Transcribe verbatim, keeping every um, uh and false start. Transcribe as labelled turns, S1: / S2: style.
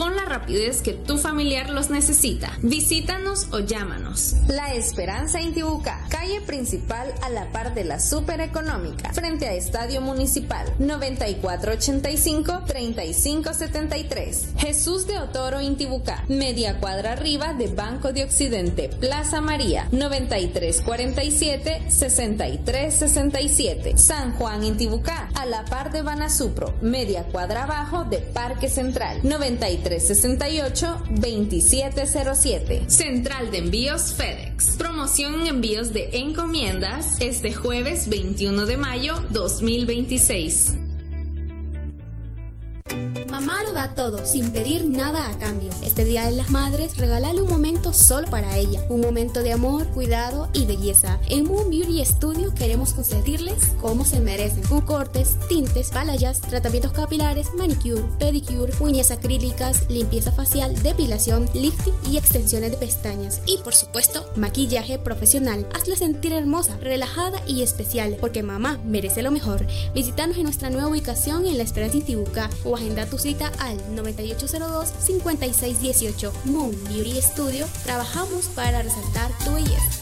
S1: con la rapidez que tu familiar los necesita. Visítanos o llámanos.
S2: La Esperanza Intibucá, calle principal a la par de la Supereconómica, frente a Estadio Municipal, noventa y cuatro ochenta y cinco, treinta y cinco setenta y tres. Jesús de Otoro Intibucá, media cuadra arriba de Banco de Occidente, Plaza María, noventa y tres cuarenta y siete, sesenta y tres sesenta y siete. San Juan Intibucá, a la par de Banasupro, media cuadra abajo de Parque Central, noventa y tres sesenta y ocho, veintisiete cero siete.
S1: Central de Envíos FedEx. Promoción en envíos de encomiendas este jueves veintiuno de mayo dos mil veintiséis.
S3: Mamá lo da todo, sin pedir nada a cambio. Este Día de las Madres, regálale un momento solo para ella. Un momento de amor, cuidado y belleza. En Moon Beauty Studio queremos consentirles como se merecen. Con cortes, tintes, balayage, tratamientos capilares, manicure, pedicure, uñas acrílicas, limpieza facial, depilación, lifting y extensiones de pestañas. Y por supuesto, maquillaje profesional. Hazla sentir hermosa, relajada y especial, porque mamá merece lo mejor. Visítanos en nuestra nueva ubicación en La Esperanza Intibucá o agenda tu cita al noventa y ocho cero dos, cincuenta y seis dieciocho. Moon Beauty Studio, trabajamos para resaltar tu belleza.